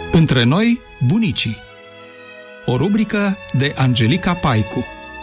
Între noi, bunicii. O rubrică de Angelica Paicu.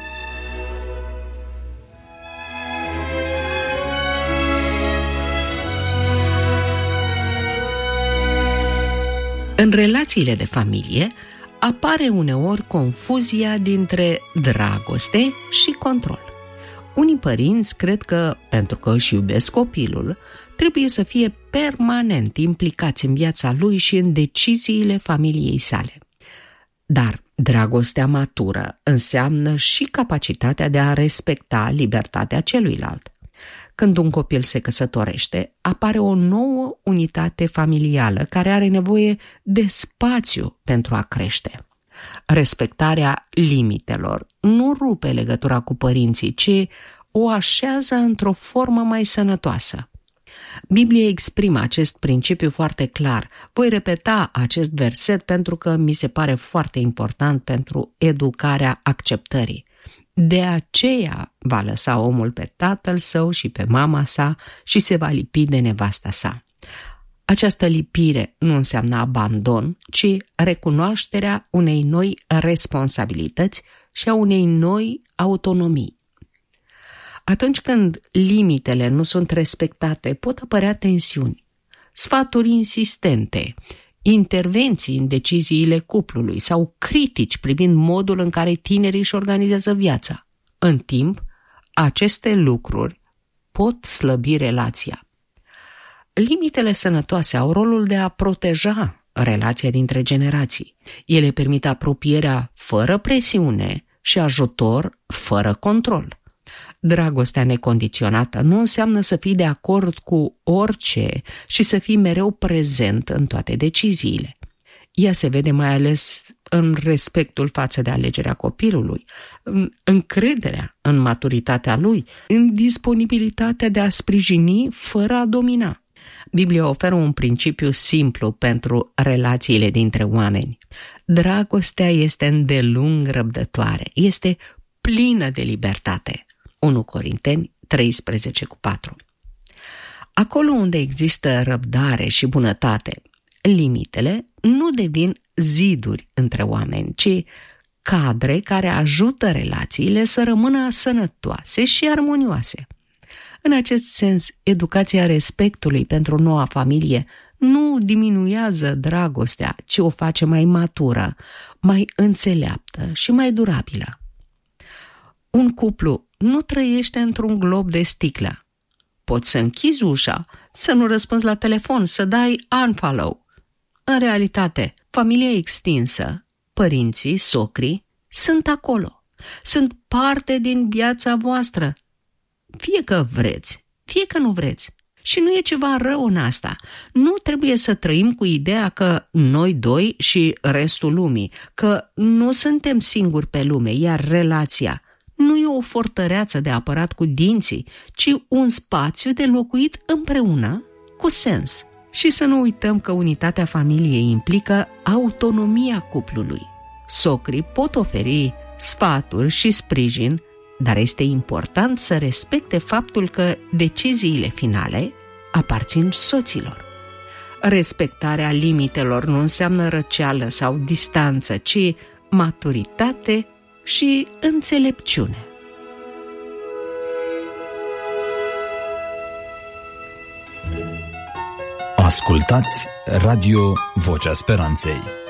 În relațiile de familie apare uneori confuzia dintre dragoste și control. Unii părinți cred că, pentru că își iubesc copilul, trebuie să fie permanent implicați în viața lui și în deciziile familiei sale. Dar dragostea matură înseamnă și capacitatea de a respecta libertatea celuilalt. Când un copil se căsătorește, apare o nouă unitate familială care are nevoie de spațiu pentru a crește. Respectarea limitelor nu rupe legătura cu părinții, ci o așează într-o formă mai sănătoasă. Biblia exprimă acest principiu foarte clar. Voi repeta acest verset pentru că mi se pare foarte important pentru educarea acceptării. De aceea va lăsa omul pe tatăl său și pe mama sa și se va lipi de nevasta sa. Această lipire nu înseamnă abandon, ci recunoașterea unei noi responsabilități și a unei noi autonomii. Atunci când limitele nu sunt respectate, pot apărea tensiuni, sfaturi insistente, intervenții în deciziile cuplului sau critici privind modul în care tinerii își organizează viața. În timp, aceste lucruri pot slăbi relația. Limitele sănătoase au rolul de a proteja relația dintre generații. Ele permit apropierea fără presiune și ajutor fără control. Dragostea necondiționată nu înseamnă să fii de acord cu orice și să fii mereu prezent în toate deciziile. Ea se vede mai ales în respectul față de alegerea copilului, în încrederea în maturitatea lui, în disponibilitatea de a sprijini fără a domina. Biblia oferă un principiu simplu pentru relațiile dintre oameni. Dragostea este îndelung răbdătoare, este plină de libertate. 1 Corinteni 13:4. Acolo unde există răbdare și bunătate, limitele nu devin ziduri între oameni, ci cadre care ajută relațiile să rămână sănătoase și armonioase. În acest sens, educația respectului pentru noua familie nu diminuează dragostea, ci o face mai matură, mai înțeleaptă și mai durabilă. Un cuplu nu trăiește într-un glob de sticlă. Poți să închizi ușa, să nu răspunzi la telefon, să dai unfollow. În realitate, familia extinsă, părinții, socrii, sunt acolo. Sunt parte din viața voastră. Fie că vreți, fie că nu vreți. Și nu e ceva rău în asta. Nu trebuie să trăim cu ideea că noi doi și restul lumii, că nu suntem singuri pe lume, iar relația nu e o fortăreață de apărat cu dinții, ci un spațiu de locuit împreună cu sens. Și să nu uităm că unitatea familiei implică autonomia cuplului. Socrii pot oferi sfaturi și sprijin, dar este important să respecte faptul că deciziile finale aparțin soților. Respectarea limitelor nu înseamnă răceală sau distanță, ci maturitate și înțelepciune. Ascultați Radio Vocea Speranței.